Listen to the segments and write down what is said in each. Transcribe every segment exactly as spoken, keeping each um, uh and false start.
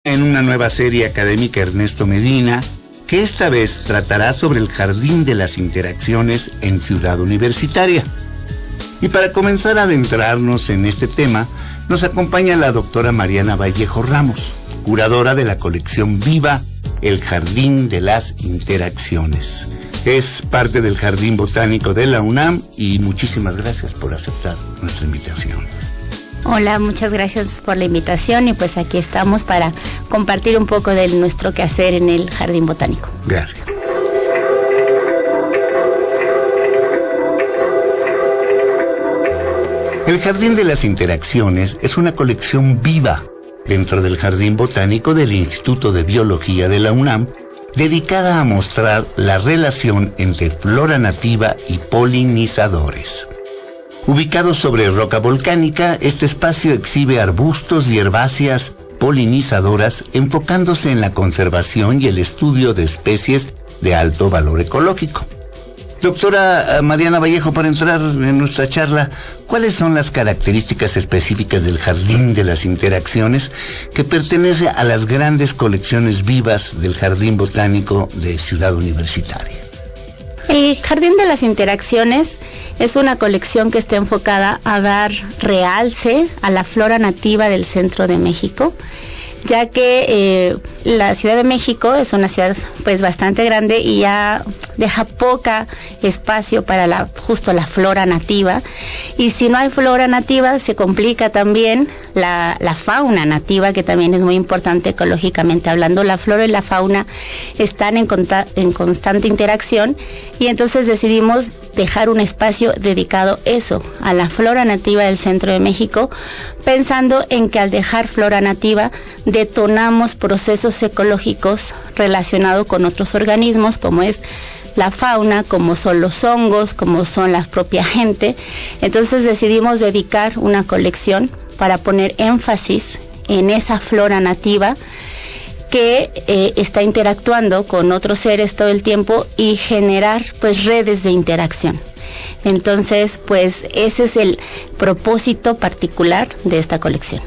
en una nueva serie académica Ernesto Medina, que esta vez tratará sobre el Jardín de las Interacciones en Ciudad Universitaria. Y para comenzar a adentrarnos en este tema, nos acompaña la doctora Mariana Vallejo Ramos, curadora de la colección Viva, el Jardín de las Interacciones. Es parte del Jardín Botánico de la UNAM y muchísimas gracias por aceptar nuestra invitación. Hola, muchas gracias por la invitación y pues aquí estamos para compartir un poco de nuestro quehacer en el Jardín Botánico. Gracias. El Jardín de las Interacciones es una colección viva dentro del Jardín Botánico del Instituto de Biología de la UNAM, dedicada a mostrar la relación entre flora nativa y polinizadores. Ubicado sobre roca volcánica, este espacio exhibe arbustos y herbáceas polinizadoras, enfocándose en la conservación y el estudio de especies de alto valor ecológico. Doctora Mariana Vallejo, para entrar en nuestra charla, ¿cuáles son las características específicas del Jardín de las Interacciones que pertenece a las grandes colecciones vivas del Jardín Botánico de Ciudad Universitaria? El Jardín de las Interacciones es una colección que está enfocada a dar realce a la flora nativa del centro de México, ya que eh, la Ciudad de México es una ciudad pues bastante grande y ya deja poca espacio para la justo la flora nativa, y si no hay flora nativa se complica también la, la fauna nativa, que también es muy importante ecológicamente hablando. La flora y la fauna están en, conta, en constante interacción, y entonces decidimos dejar un espacio dedicado a eso, a la flora nativa del centro de México, pensando en que al dejar flora nativa detonamos procesos ecológicos relacionados con otros organismos, como es la fauna, como son los hongos, como son la propia gente. Entonces decidimos dedicar una colección para poner énfasis en esa flora nativa que eh, está interactuando con otros seres todo el tiempo y generar pues redes de interacción. Entonces pues ese es el propósito particular de esta colección.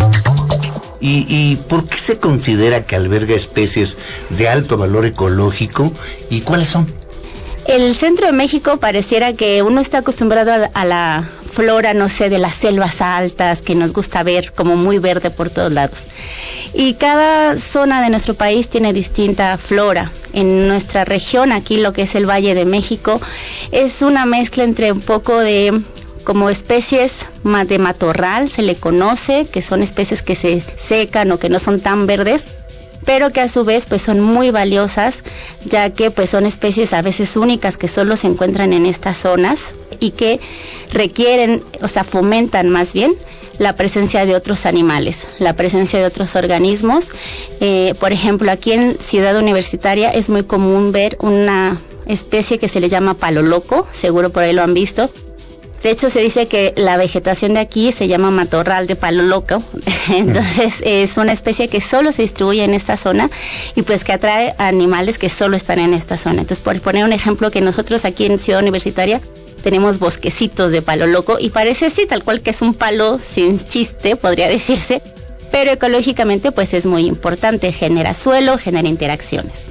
¿Y, y por qué se considera que alberga especies de alto valor ecológico y cuáles son? El centro de México pareciera que uno está acostumbrado a la, a la flora, no sé, de las selvas altas, que nos gusta ver como muy verde por todos lados. Y cada zona de nuestro país tiene distinta flora. En nuestra región, aquí lo que es el Valle de México, es una mezcla entre un poco de como especies de matorral, se le conoce, que son especies que se secan o que no son tan verdes, pero que a su vez pues son muy valiosas, ya que pues son especies a veces únicas que solo se encuentran en estas zonas y que requieren, o sea, fomentan más bien la presencia de otros animales, la presencia de otros organismos. Eh, por ejemplo, aquí en Ciudad Universitaria es muy común ver una especie que se le llama palo loco, seguro por ahí lo han visto. De hecho, se dice que la vegetación de aquí se llama matorral de palo loco. Entonces, es una especie que solo se distribuye en esta zona y pues que atrae a animales que solo están en esta zona. Entonces, por poner un ejemplo, que nosotros aquí en Ciudad Universitaria tenemos bosquecitos de palo loco y parece sí, tal cual que es un palo sin chiste, podría decirse, pero ecológicamente pues es muy importante, genera suelo, genera interacciones.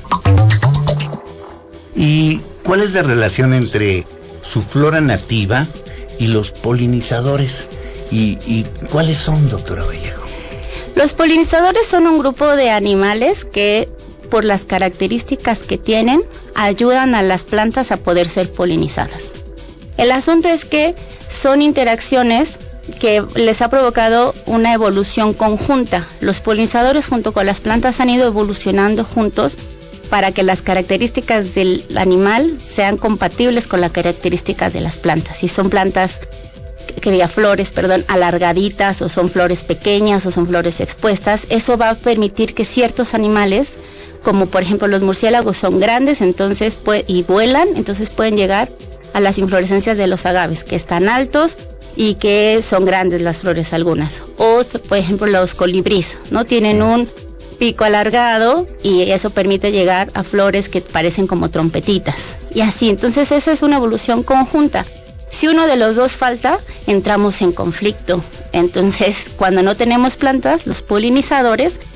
¿Y cuál es la relación entre su flora nativa y los polinizadores? ¿Y, y cuáles son, doctora Vallejo? Los polinizadores son un grupo de animales que, por las características que tienen, ayudan a las plantas a poder ser polinizadas. El asunto es que son interacciones que les ha provocado una evolución conjunta. Los polinizadores junto con las plantas han ido evolucionando juntos para que las características del animal sean compatibles con las características de las plantas. Si son plantas, que diga flores, perdón, alargaditas, o son flores pequeñas, o son flores expuestas, eso va a permitir que ciertos animales, como por ejemplo los murciélagos, son grandes entonces y vuelan, entonces pueden llegar a las inflorescencias de los agaves, que están altos y que son grandes las flores algunas. O por ejemplo los colibríes, ¿no? Tienen un pico alargado y eso permite llegar a flores que parecen como trompetitas. Y así, entonces esa es una evolución conjunta. Si uno de los dos falta, entramos en conflicto. Entonces, cuando no tenemos plantas, los polinizadores